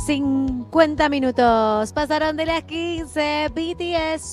50 minutos. Pasaron de las 15. BTS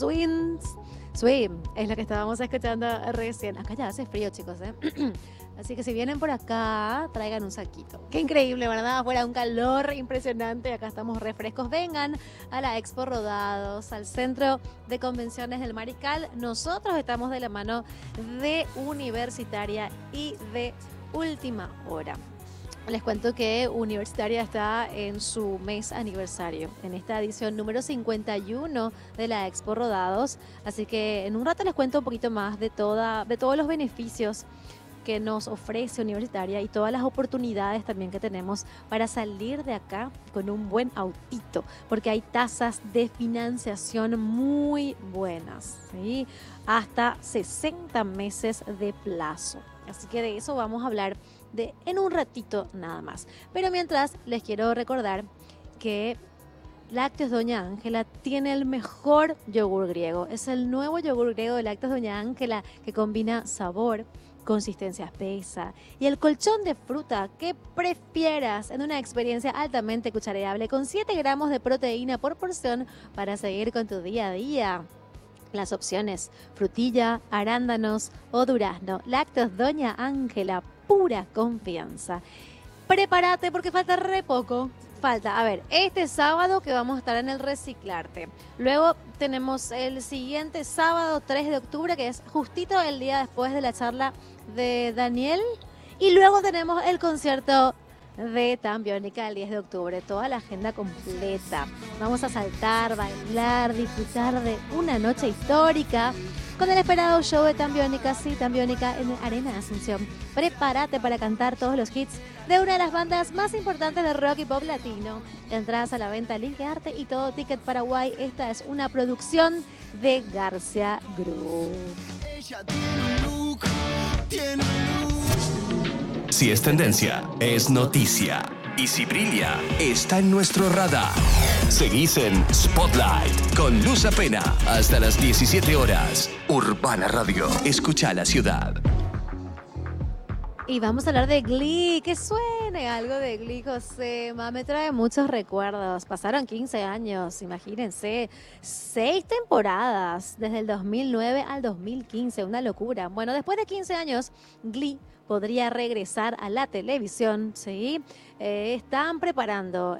Swim es lo que estábamos escuchando recién. Acá ya hace frío, chicos, ¿eh? Así que si vienen por acá, traigan un saquito. Qué increíble, ¿verdad? Afuera un calor impresionante. Acá estamos refrescos. Vengan a la Expo Rodados, al Centro de Convenciones del Mariscal. Nosotros estamos de la mano de Universitaria y de Última Hora. Les cuento que Universitaria está en su mes aniversario, en esta edición número 51 de la Expo Rodados. Así que en un rato les cuento un poquito más de todos los beneficios que nos ofrece Universitaria y todas las oportunidades también que tenemos para salir de acá con un buen autito, porque hay tasas de financiación muy buenas, ¿sí? Hasta 60 meses de plazo. Así que de eso vamos a hablar en un ratito nada más. Pero mientras les quiero recordar que Lácteos Doña Ángela tiene el mejor yogur griego. Es el nuevo yogur griego de Lácteos Doña Ángela que combina sabor, consistencia espesa y el colchón de fruta que prefieras en una experiencia altamente cuchareable con 7 gramos de proteína por porción para seguir con tu día a día. Las opciones: frutilla, arándanos o durazno. Lácteos Doña Ángela, pura confianza. Prepárate porque falta re poco. Falta, a ver, este sábado que vamos a estar en el Reciclarte. Luego tenemos el siguiente sábado 3 de octubre, que es justito el día después de la charla de Daniel. Y luego tenemos el concierto de Tambiónica el 10 de octubre. Toda la agenda completa. Vamos a saltar, bailar, disfrutar de una noche histórica con el esperado show de Tambiónica, sí, Tambiónica en Arena Asunción. Prepárate para cantar todos los hits de una de las bandas más importantes de rock y pop latino. Entradas a la venta Link Arte y Todo Ticket Paraguay. Esta es una producción de García Group. Si es tendencia, es noticia. Y si brilla, está en nuestro radar. Seguís en Spotlight con Luz Apena hasta las 17 horas. Urbana Radio. Escucha la ciudad. Y vamos a hablar de Glee. Que suene algo de Glee, Josema. Me trae muchos recuerdos. Pasaron 15 años, imagínense. 6 temporadas, desde el 2009 al 2015. Una locura. Bueno, después de 15 años, Glee podría regresar a la televisión, ¿sí? Está preparando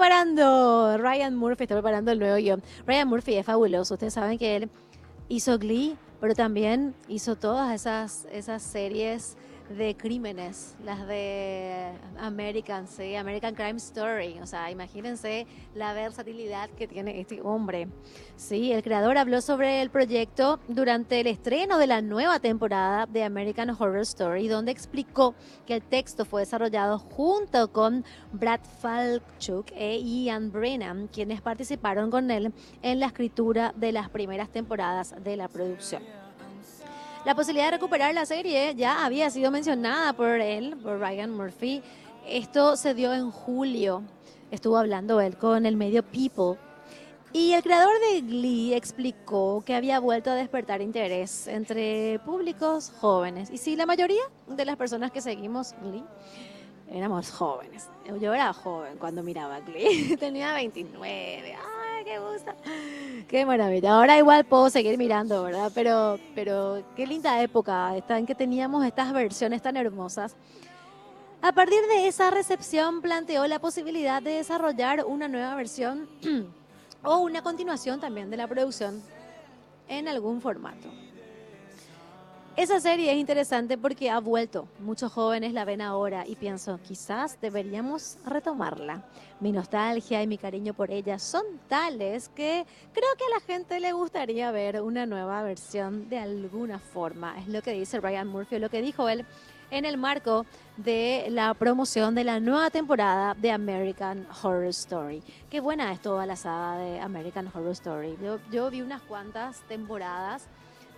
Ryan Murphy, está preparando el nuevo guión. Ryan Murphy es fabuloso. Ustedes saben que él hizo Glee, pero también hizo todas esas series de crímenes, las de American Crime Story. O sea, imagínense la versatilidad que tiene este hombre. Sí, el creador habló sobre el proyecto durante el estreno de la nueva temporada de American Horror Story, donde explicó que el texto fue desarrollado junto con Brad Falchuk e Ian Brennan, quienes participaron con él en la escritura de las primeras temporadas de la producción. La posibilidad de recuperar la serie ya había sido mencionada por Ryan Murphy. Esto se dio en julio. Estuvo hablando él con el medio People. Y el creador de Glee explicó que había vuelto a despertar interés entre públicos jóvenes. Y sí, la mayoría de las personas que seguimos Glee éramos jóvenes. Yo era joven cuando miraba Glee. Tenía 29. ¡Ay, qué gusto! Qué maravilla. Ahora igual puedo seguir mirando, ¿verdad? Pero qué linda época esta en que teníamos estas versiones tan hermosas. A partir de esa recepción planteó la posibilidad de desarrollar una nueva versión o una continuación también de la producción en algún formato. Esa serie es interesante porque ha vuelto. Muchos jóvenes la ven ahora y pienso, quizás deberíamos retomarla. Mi nostalgia y mi cariño por ella son tales que creo que a la gente le gustaría ver una nueva versión de alguna forma. Es lo que dice Ryan Murphy, lo que dijo él en el marco de la promoción de la nueva temporada de American Horror Story. Qué buena es toda la saga de American Horror Story. Yo vi unas cuantas temporadas.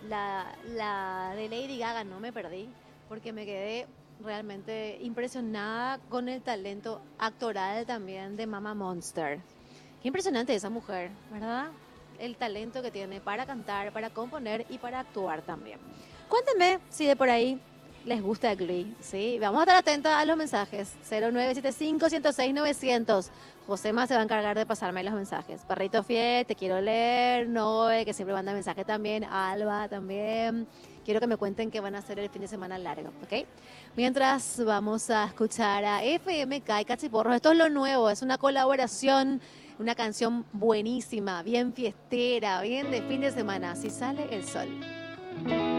La de Lady Gaga no me perdí porque me quedé realmente impresionada con el talento actoral también de Mama Monster. Qué impresionante esa mujer, ¿verdad? El talento que tiene para cantar, para componer y para actuar también. Cuéntenme si de por ahí les gusta Glee, ¿sí? Vamos a estar atentos a los mensajes. 0975-106-900. Josema se va a encargar de pasarme los mensajes. Perrito Fiel, te quiero leer. Noé, que siempre manda mensaje también. Alba también. Quiero que me cuenten qué van a hacer el fin de semana largo, ¿ok? Mientras vamos a escuchar a FMK y Cachiporros. Esto es lo nuevo, es una colaboración, una canción buenísima, bien fiestera, bien de fin de semana. Si sale el sol.